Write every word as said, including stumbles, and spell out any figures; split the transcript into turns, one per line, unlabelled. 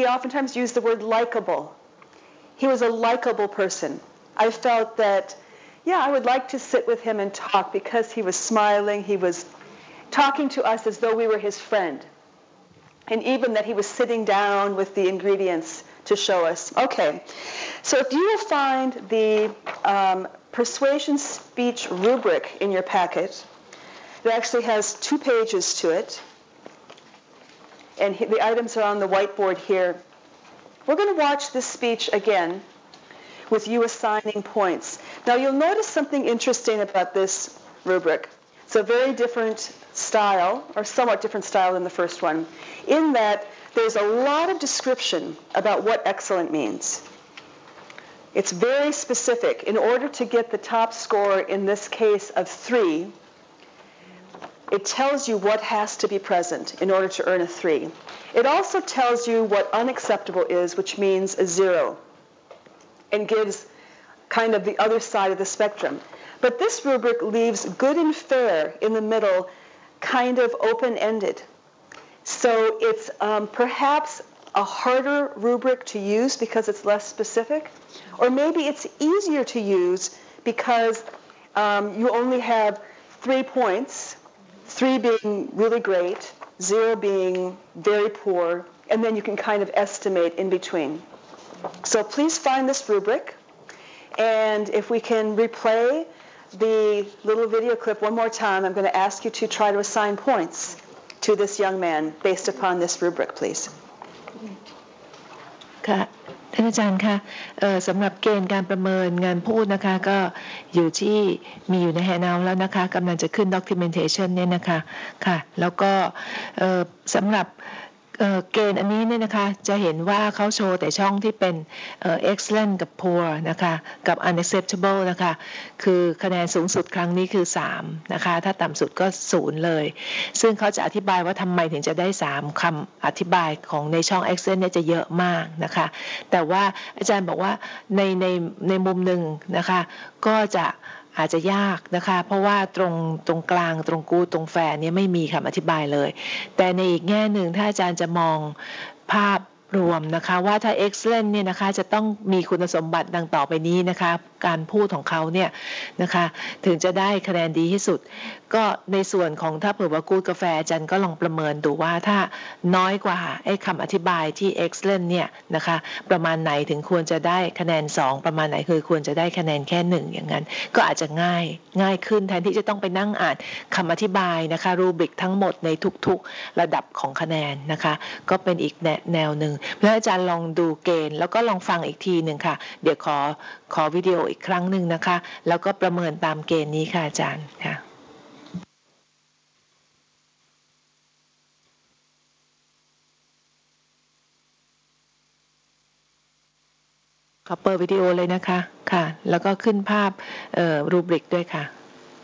we oftentimes use the word likable. He was a likable person. I felt that, yeah, I would like to sit with him and talk because he was smiling. He was talking to us as though we were his friend. And even that he was sitting down with the ingredients to show us. Okay, so if you will find the um, persuasion speech rubric in your packet, it actually has two pages to it. And the items are on the whiteboard here. We're going to watch this speech again with you assigning points. Now you'll notice something interesting about this rubric. It's a very different style, or somewhat different style than the first one, in that there's a lot of description about what excellent means. It's very specific. In order to get the top score in this case of three, it tells you what has to be present in order to earn a three. It also tells you what unacceptable is, which means a zero, and gives kind of the other side of the spectrum. But this rubric leaves good and fair in the middle, kind of open-ended. So it's um, perhaps a harder rubric to use because it's less specific, or maybe it's easier to use because um, you only have three points, three being really great, zero being very poor, and then you can kind of estimate in between. So please find this rubric, and if we can replay the little video clip one more time, I'm going to ask you to try to assign points to this young man based upon this rubric, please.
ค่ะท่านอาจารย์คะสำหรับเกณฑ์การประเมินงานพูดนะคะก็อยู่ที่มีอยู่ในแฮนด์เอาท์แล้วนะคะกำลังจะขึ้น documentation เนี่ยนะคะค่ะแล้วก็สำหรับเกณฑ์อันนี้เนี่ยนะคะจะเห็นว่าเขาโชว์แต่ช่องที่เป็น excellent กับ poor นะคะกับ unacceptable นะคะคือคะแนนสูงสุดครั้งนี้คือสามนะคะถ้าต่ำสุดก็ศูนย์เลยซึ่งเขาจะอธิบายว่าทำไมถึงจะได้สามคำอธิบายของในช่อง excellent เนี่ยจะเยอะมากนะคะแต่ว่าอาจารย์บอกว่าในในในมุมหนึ่งนะคะก็จะอาจจะยากนะคะเพราะว่าตรงตรงกลางตรงกูตรงแฟร์เนี่ยไม่มีคำอธิบายเลยแต่ในอีกแง่หนึ่งถ้าอาจารย์จะมองภาพรวมนะคะว่าถ้า excellent เนี่ยนะคะจะต้องมีคุณสมบัติดังต่อไปนี้นะคะการพูดของเขาเนี่ยนะคะถึงจะได้คะแนนดีที่สุดก็ในส่วนของถ้าเผื่อว่ากูดกาแฟอาจารย์ก็ลองประเมินดูว่าถ้าน้อยกว่าไอ้คำอธิบายที่ excellent เนี่ยนะคะประมาณไหนถึงควรจะได้คะแนนสองประมาณไหนคือควรจะได้คะแนนแค่หนึ่งอย่างนั้นก็อาจจะง่ายง่ายขึ้นแทนที่จะต้องไปนั่งอ่านคำอธิบายนะคะรูบริกทั้งหมดในทุกๆระดับของคะแนนนะคะก็เป็นอีกแนวหนึ่งแล้วอาจารย์ลองดูเกณฑ์แล้วก็ลองฟังอีกทีหนึ่งค่ะเดี๋ยวขอขอวิดีโออีกครั้งหนึ่งนะคะแล้วก็ประเมินตามเกณฑ์นี้ค่ะอาจารย์ค่ะขอเปิดวิดีโอเลยนะคะค่ะแล้วก็ขึ้นภาพเอ่อรูบริกด้วยค่ะ